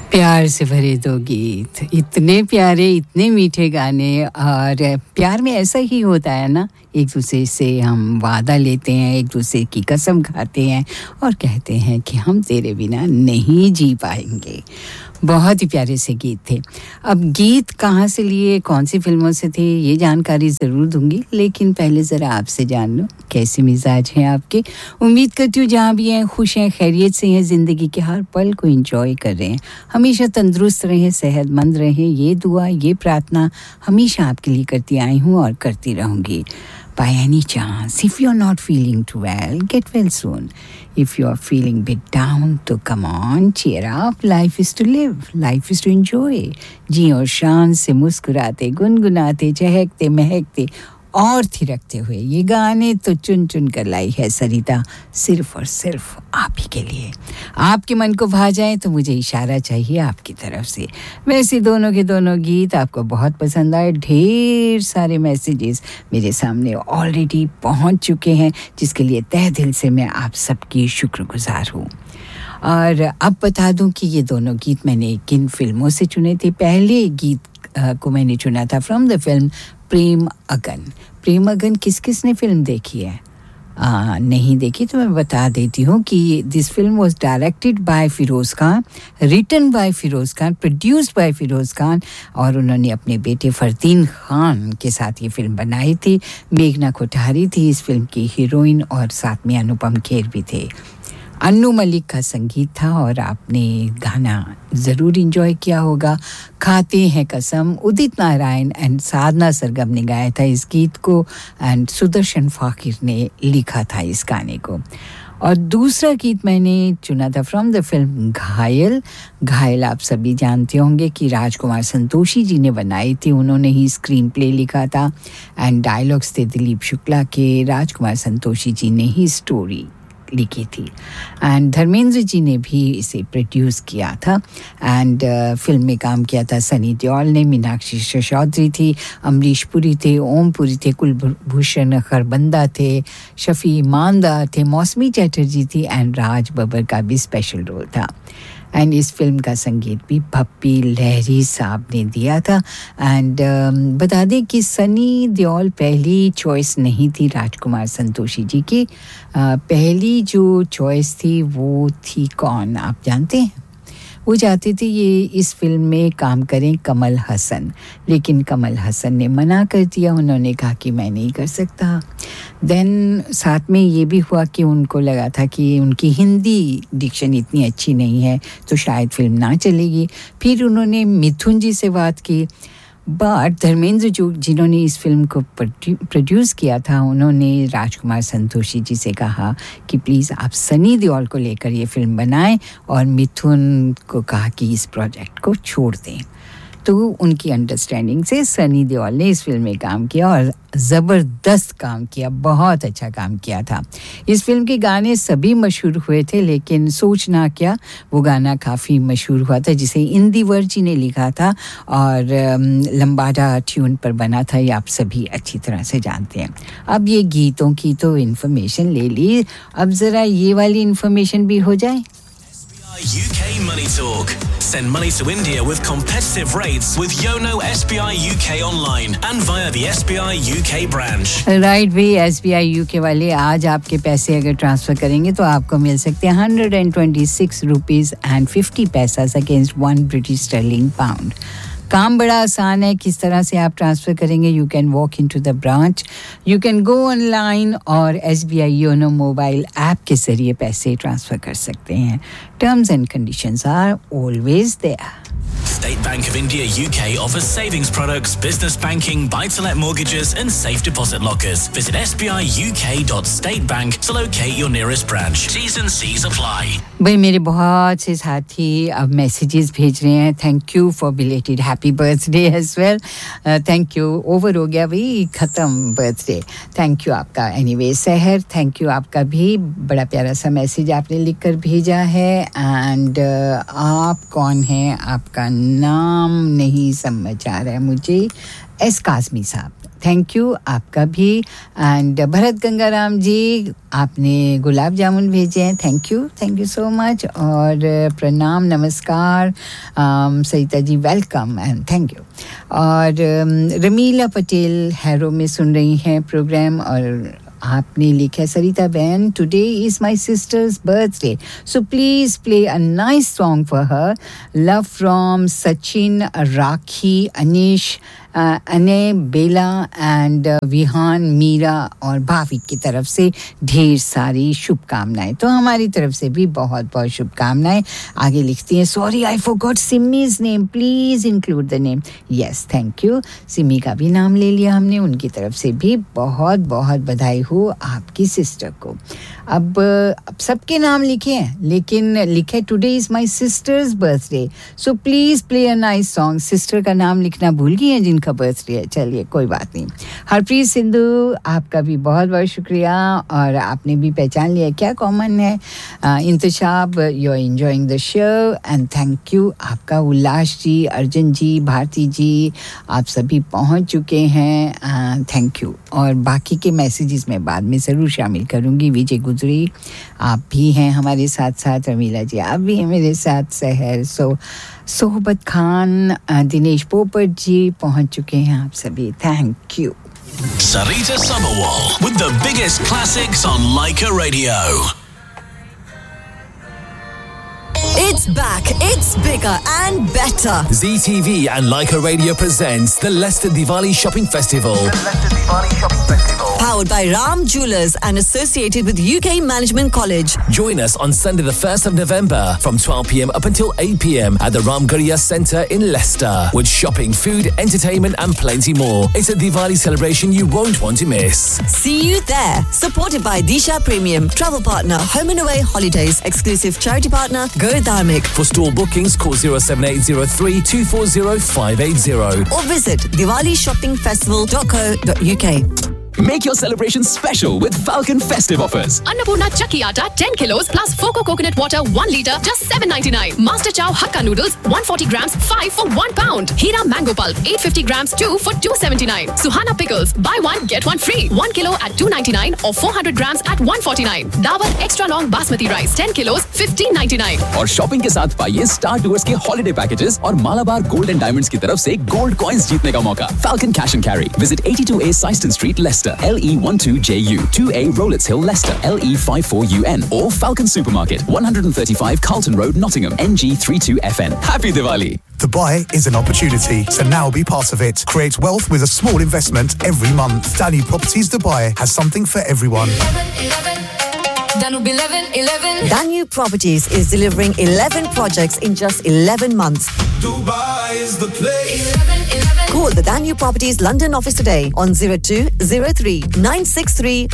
प्यार से भरे दो गीत, इतने प्यारे, इतने मीठे गाने। और प्यार में ऐसा ही होता है ना, एक दूसरे से हम वादा लेते हैं, एक दूसरे की कसम खाते हैं और कहते हैं कि हम तेरे बिना नहीं जी पाएंगे। बहुत ही प्यारे से गीत थे। अब गीत कहाँ से लिए, कौन सी फिल्मों से थे, ये जानकारी ज़रूर दूंगी, लेकिन पहले ज़रा आपसे जान लो कैसे मिजाज हैं आपके। उम्मीद करती हूँ जहाँ भी हैं खुश हैं, खैरियत से हैं, ज़िंदगी के हर पल को एंजॉय कर रहे हैं, हमेशा तंदुरुस्त रहें, सेहतमंद रहें। ये दुआ, ये प्रार्थना हमेशा आपके लिए करती आई हूँ और करती रहूँगी। By any chance, if you're not feeling too well, get well soon. If you're feeling a bit down, so come on, cheer up. Life is to live, life is to enjoy. जी और शान से मुस्कुराते, गुनगुनाते, चहकते, महकते और थिरकते हुए ये गाने तो चुन चुन कर लाई है सरिता, सिर्फ और सिर्फ आप ही के लिए। आपके मन को भा जाए तो मुझे इशारा चाहिए आपकी तरफ से। वैसे दोनों के दोनों गीत आपको बहुत पसंद आए, ढेर सारे मैसेजेस मेरे सामने ऑलरेडी पहुंच चुके हैं, जिसके लिए तहे दिल से मैं आप सबकी शुक्रगुजार हूँ। और अब बता दूं कि ये दोनों गीत मैंने किन फिल्मों से चुने थे। पहले गीत को मैंने चुना था फ्रॉम द फिल्म प्रेम अगन। प्रेम अगन किस किस ने फिल्म देखी है? नहीं देखी तो मैं बता देती हूँ कि this film was directed by Firoz Khan, written by Firoz Khan, produced by Firoz Khan, और उन्होंने अपने बेटे फरदीन खान के साथ ये फिल्म बनाई थी। मेघना कोठारी थी इस फिल्म की हीरोइन और साथ में अनुपम खेर भी थे। अन्नू मलिक का संगीत था और आपने गाना ज़रूर एंजॉय किया होगा। खाते हैं कसम, उदित नारायण एंड साधना सरगम ने गाया था इस गीत को, एंड सुदर्शन फाकिर ने लिखा था इस गाने को। और दूसरा गीत मैंने चुना था फ्रॉम द फिल्म घायल। घायल आप सभी जानते होंगे कि राजकुमार संतोषी जी ने बनाई थी, उन्होंने ही स्क्रीन प्ले लिखा था एंड डायलॉग्स थे दिलीप शुक्ला के। राजकुमार संतोषी जी ने ही स्टोरी लिखी थी एंड धर्मेंद्र जी ने भी इसे प्रोड्यूस किया था। एंड फिल्म में काम किया था सनी देओल ने, मीनाक्षी सिसोदिया थी, अमरीश पुरी थे, ओम पुरी थे, कुलभूषण खरबंदा थे, शफी ईमानदार थे, मौसमी चैटर्जी थी एंड राज बब्बर का भी स्पेशल रोल था। एंड इस फिल्म का संगीत भी भप्पी लहरी साहब ने दिया था। एंड बता दें कि सनी देओल पहली चॉइस नहीं थी राजकुमार संतोषी जी की। पहली जो चॉइस थी वो थी कौन, आप जानते हैं? वो चाहते थे ये इस फिल्म में काम करें कमल हसन, लेकिन कमल हसन ने मना कर दिया। उन्होंने कहा कि मैं नहीं कर सकता। देन साथ में ये भी हुआ कि उनको लगा था कि उनकी हिंदी डिक्शन इतनी अच्छी नहीं है तो शायद फिल्म ना चलेगी। फिर उन्होंने मिथुन जी से बात की, बट धर्मेंद्र जो जिन्होंने इस फिल्म को प्रोड्यूस किया था, उन्होंने राजकुमार संतोषी जी से कहा कि प्लीज़ आप सनी देओल को लेकर ये फिल्म बनाएं, और मिथुन को कहा कि इस प्रोजेक्ट को छोड़ दें। तो उनकी अंडरस्टैंडिंग से सनी देओल ने इस फिल्म में काम किया और ज़बरदस्त काम किया, बहुत अच्छा काम किया था। इस फिल्म के गाने सभी मशहूर हुए थे, लेकिन सोचना क्या वो गाना काफ़ी मशहूर हुआ था, जिसे इंदिवर जी ने लिखा था और लंबाडा ट्यून पर बना था, ये आप सभी अच्छी तरह से जानते हैं। अब ये गीतों की तो इन्फॉर्मेशन ले ली, अब ज़रा ये वाली इन्फॉर्मेशन भी हो जाए। UK Money Talk. Send money to India with competitive rates with Yono SBI UK online and via the SBI UK branch. Right भाई, SBI UK वाले आज आपके पैसे अगर ट्रांसफ़र करेंगे तो आपको मिल सकते हैं 126 rupees and 50 paise against 1 British sterling pound. काम बड़ा आसान है। किस तरह से आप ट्रांसफ़र करेंगे? You can walk in to the branch, you can go online और SBI योनो मोबाइल ऐप के ज़रिए पैसे ट्रांसफ़र कर सकते हैं। Terms and conditions are always there. State Bank of India UK offers savings products, business banking, buy-to-let mortgages and safe deposit lockers. Visit sbiuk.statebank to locate your nearest branch. T's and C's apply. भाई मेरे बहुत से साथी अब messages भेज रहे हैं। Thank you for belated happy birthday as well. Thank you. Over हो गया भाई, ख़त्म बर्थडे। थैंक यू आपका। एनीवे सहर, थैंक यू आपका भी, बड़ा प्यारा सा मैसेज आपने लिख कर भेजा है। एंड आप कौन हैं? आपका नाम नहीं समझ आ रहा है मुझे। एस काज़मी साहब, थैंक यू आपका भी. एंड भरत गंगाराम जी, आपने गुलाब जामुन भेजे हैं. Thank you so much. और प्रणाम, नमस्कार Sarita ji, welcome and thank you. और रमीला पटेल हैरो में सुन रही हैं प्रोग्राम. और आपने लिखा, सरिता बहन, today is my sister's birthday, so please play a nice song for her. Love from Sachin, राखी, अनिश, अने, बेला एंड विहान, मीरा और भाविक की तरफ से ढेर सारी शुभकामनाएं. तो हमारी तरफ से भी बहुत बहुत शुभकामनाएं. आगे लिखती हैं, sorry I forgot Simi's name, please include the name. Yes, thank you. Simi का भी नाम ले लिया हमने. उनकी तरफ से भी बहुत बहुत बधाई हो आपकी सिस्टर को. अब सबके नाम लिखे हैं, लेकिन लिखे today is my sister's birthday, so please play a nice song. Sister का नाम लिखना भूल गई हैं जिनका बर्थडे है. चलिए, कोई बात नहीं. हरप्रीत सिंधु, आपका भी बहुत बहुत शुक्रिया. और आपने भी पहचान लिया क्या कॉमन है. इंतशाब, you are enjoying the show and thank you. आपका उल्लास जी, अर्जुन जी, भारती जी, आप सभी पहुंच चुके हैं. Thank you. और बाकी के मैसेजेस में बाद में ज़रूर शामिल करूँगी. विजय गुजरी, आप भी हैं हमारे साथ साथ. रमीला जी, आप भी हैं मेरे साथ. सहर, सोहबत खान, दिनेश पोपट जी पहुंच चुके हैं. आप सभी thank you. Sarita Sabharwal with the biggest classics on Laika Radio. It's back, it's bigger and better. ZTV and Laika Radio presents the Leicester Diwali Shopping Festival. Powered by Ram Jewellers and associated with UK Management College. Join us on Sunday the 1st of November from 12 p.m. up until 8 p.m. at the Ramgarhia Centre in Leicester with shopping, food, entertainment and plenty more. It's a Diwali celebration you won't want to miss. See you there. Supported by Disha Premium, travel partner Home and Away Holidays, exclusive charity partner Go Dharmic. For store bookings, call 07803 240 580 or visit diwalishoppingfestival.co.uk. Make your celebration special with Falcon festive offers. Annapurna Chakki Atta 10 kilos plus Foco coconut water 1 litre just $7.99. Master Chow Hakka noodles 140 grams 5 for £1. Hira mango pulp 850 grams 2 for $2.79. Suhana pickles buy 1 get 1 free 1 kilo at $2.99 or 400 grams at $1.49. Dawat extra long basmati rice 10 kilos $15.99. और shopping के साथ पाइए star tours के holiday packages और Malabar gold and diamonds की तरफ से gold coins जीतने का मौका. Falcon Cash and Carry. Visit 82A Syston Street, Leicester. LE12JU, 2A Rowletts Hill, Leicester, LE54UN, or Falcon Supermarket, 135 Carlton Road, Nottingham, NG32FN. Happy Diwali! Dubai is an opportunity, so now be part of it. Create wealth with a small investment every month. Danube Properties Dubai has something for everyone. Danube Properties is delivering 11 projects in just 11 months. Dubai is the place. Call the Danube Properties London office today on 0203 963